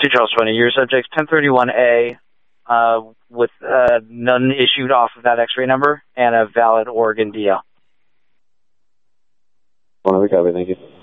To Charles 20, your subject's 1031A with none issued off of that X-ray number and a valid Oregon DL. Copy, thank you.